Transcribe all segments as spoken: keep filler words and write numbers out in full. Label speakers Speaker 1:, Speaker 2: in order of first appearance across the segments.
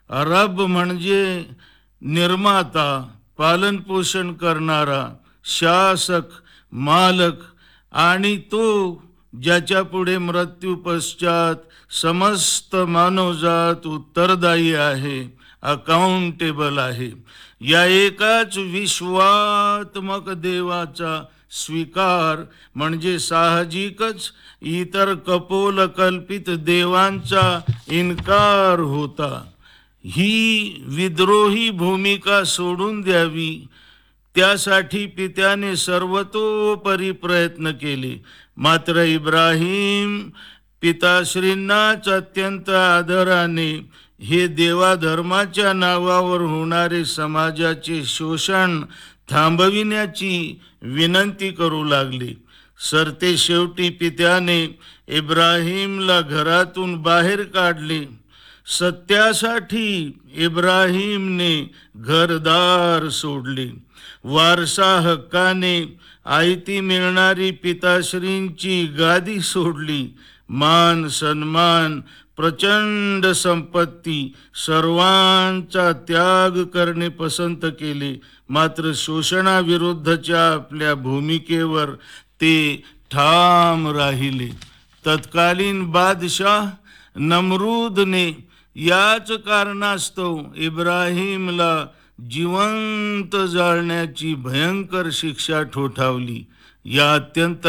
Speaker 1: रब म्हणजे निर्माता, पालनपोषण करणारा, शासक, मालक, आणि तो ज्याच्या पुढे मृत्यू पश्चात समस्त मानवजात उत्तरदायी आहे, अकाउंटेबल आहे. या एकाच विश्वात्मक देवाचा स्वीकार म्हणजे साहजिकच इतर कपोल कल्पित देवांचा इन्कार होता. ही विद्रोही भूमिका सोडून द्यावी त्यासाठी पित्याने सर्वतोपरी प्रयत्न केले. मात्र इब्राहिम पिताश्रींनाच अत्यंत आदराने हे देवाधर्माच्या नावावर होणारे समाजाचे शोषण थांबविण्याची विनंती करू लागले. सरते शेवटी पित्याने इब्राहिमला घरातून बाहेर काढले. सत्यासाठी इब्राहिमने घरदार सोडले. वारसा हक्काने आयती मिळणारी पिताश्रींची गादी सोडली. मान सन्मान, प्रचंड संपत्ती सर्वांचा त्याग करणे पसंत केले. मात्र शोषणाविरुद्धच्या आपल्या भूमिकेवर ते ठाम राहिले. तत्कालीन बादशाह नमरूदने याच कारणास्तव इब्राहिमला जिवंत जाळण्याची भयंकर शिक्षा ठोठावली. या अत्यंत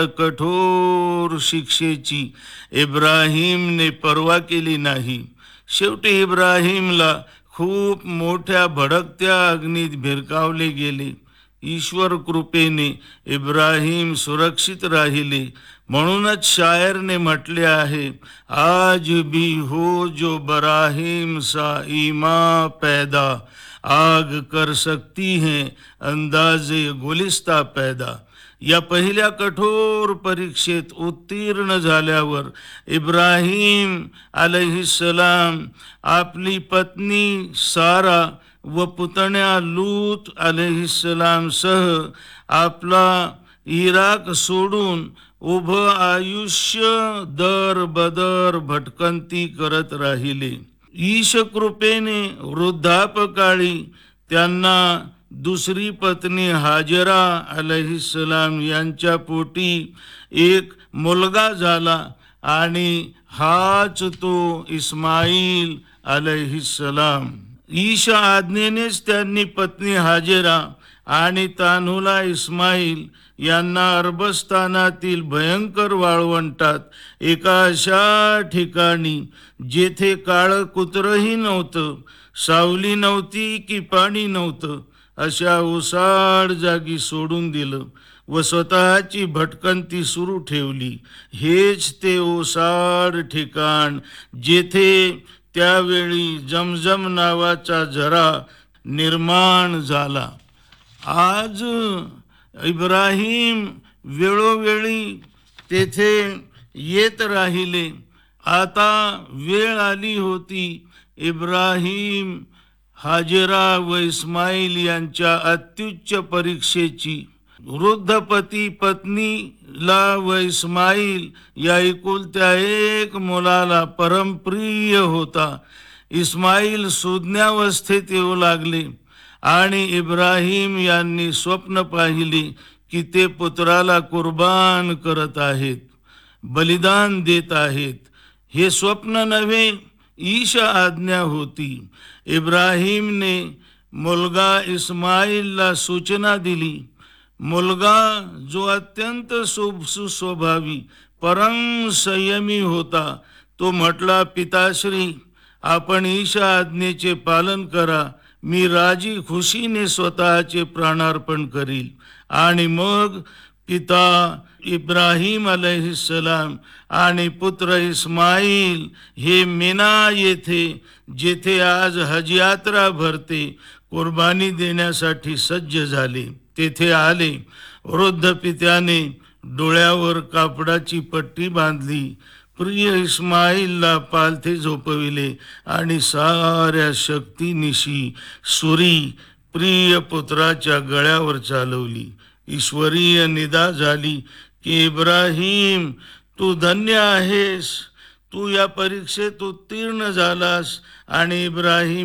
Speaker 1: कठोर शिक्षेची इब्राहिमने पर्वा केली नाही. शेवटी इब्राहिमला खूप मोठ्या भडकत्या अग्नीत भिरकावले गेले. ईश्वर कृपेने इब्राहिम सुरक्षित राहिले. म्हणूनच शायरने म्हटले आहे, आज भी हो जो बराहिम सा ईमा पैदा, आग कर सकती है अंदाजे गुलिस्ता पैदा. या पहिल्या कठोर परीक्षेत उत्तीर्ण झाल्यावर इब्राहिम अलैहिस्सलाम आपली पत्नी सारा व पुतण्या लूत अलैहिस्सलाम सह आपला इराक सोडून उभं आयुष्य दर बदर भटकंती करत राहिले. ईश कृपेने वृद्धापकाळी त्यांना दुसरी पत्नी हाजरा अलैहिस्सलाम यांच्या पोटी एक मुलगा झाला आणि हाच तो इस्माईल अलैहिस्सलाम. ईश आज्ञेनेच त्यांनी पत्नी हाजेरा आणि तान्हुला इस्माईल यांना अरबस्थानातील भयंकर वाळवंटात एका अशा ठिकाणी जेथे काळं कुत्रही नव्हतं, सावली नव्हती की पाणी नव्हतं, अशा ओसाड जागी सोडून दिलं व स्वतःची भटकंती सुरू ठेवली. हेच ते ओसाड ठिकाण जेथे त्यावेळी जमजम नावाचा झरा निर्माण झाला. आज इब्राहिम वेळोवेळी तेथे येत राहिले. आता वेळ आली होती इब्राहिम, हाजेरा व इस्माईल यांच्या अत्युच्च परीक्षेची. वृद्ध पती पत्नीला व इस्माईल या एकुलत्या एक मुलाला परमप्रिय होता. इस्माईल सुज्ञावस्थेत येऊ लागले आणि इब्राहिम यांनी स्वप्न पाहिले की ते पुत्राला कुर्बान करत आहेत, बलिदान देत आहेत. हे स्वप्न नव्हे, ईश आज्ञा होती. इब्राहिमने मुलगा इस्माईलला सूचना दिली. मुलगा जो अत्यंत सुस्वभावी परम संयमी होता, तो म्हटला, पिताश्री, आपण ईश आज्ञेचे पालन करा. मी राजी खुशीने स्वतःचे प्राणार्पण करील. आणि मग पिता इब्राहिम अलैहिस्सलाम आणि पुत्र इस्माईल हे मिना येथे, जेथे आज हज यात्रा भरते, कुर्बानी देण्यासाठी सज्ज झाले. तेथे आले. वृद्ध पित्याने डोळ्यावर कापडाची पट्टी बांधली. प्रिय इस्माईलला पालथे झोपविले आणि साऱ्या शक्तीनिशी सुरी प्रिय पुत्राच्या गळ्यावर चालवली. ईश्वरीय निदा झाली की इब्राहिम, तू धन्य आहेस, तू या परीक्षेत उत्तीर्ण झालास. आणि इब्राहिम